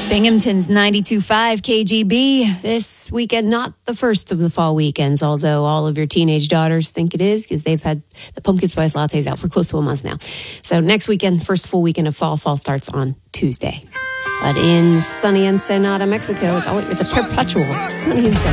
Binghamton's 92.5 KGB. This weekend, not the first of the fall weekends, although all of your teenage daughters think it is because they've had the pumpkin spice lattes out for close to a month now. So next weekend, first full weekend of fall. Fall starts on Tuesday. But in sunny Ensenada, Mexico, it's a perpetual sunny Ensenada.